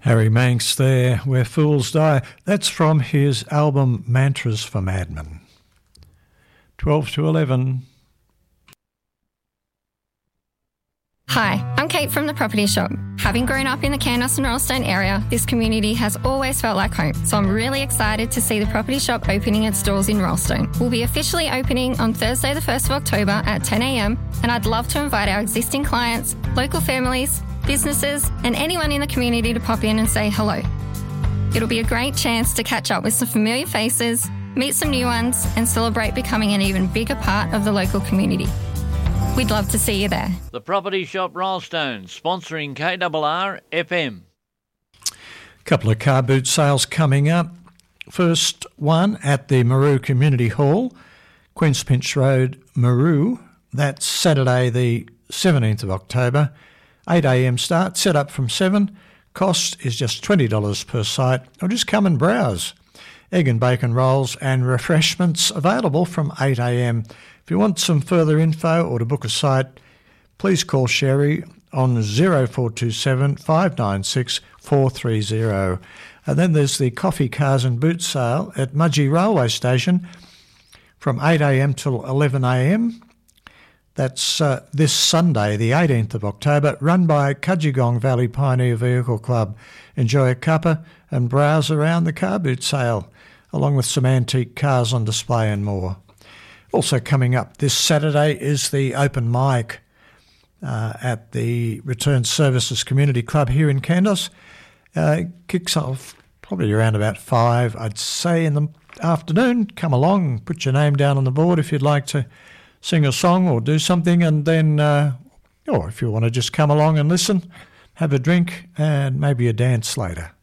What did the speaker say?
Harry Manx there, Where Fools Die. That's from his album Mantras for Madmen. 12 to 11. Hi, I'm Kate from The Property Shop. Having grown up in the Candos and Royalstone area, this community has always felt like home, so I'm really excited to see The Property Shop opening its doors in Royalstone. We'll be officially opening on Thursday the 1st of October at 10 a.m, and I'd love to invite our existing clients, local families, businesses and anyone in the community to pop in and say hello. It'll be a great chance to catch up with some familiar faces, meet some new ones and celebrate becoming an even bigger part of the local community. We'd love to see you there. The Property Shop Royalstone, sponsoring KRR FM. Couple of car boot sales coming up. First one at the Maru Community Hall, Queenspinch Road, Maru. That's Saturday the 17th of October. 8 a.m. start, set up from 7. Cost is just $20 per site, or just come and browse. Egg and bacon rolls and refreshments available from 8 a.m. If you want some further info or to book a site, please call Sherry on 0427 596 430. And then there's the coffee, cars and boot sale at Mudgee Railway Station from 8 a.m. till 11 a.m. That's this Sunday, the 18th of October, run by Cudgegong Valley Pioneer Vehicle Club. Enjoy a cuppa and browse around the car boot sale, along with some antique cars on display and more. Also coming up this Saturday is the open mic at the Return Services Community Club here in Candos. Kicks off probably around about 5, I'd say, in the afternoon. Come along, put your name down on the board if you'd like to sing a song or do something, and then, or if you want to just come along and listen, have a drink and maybe a dance later.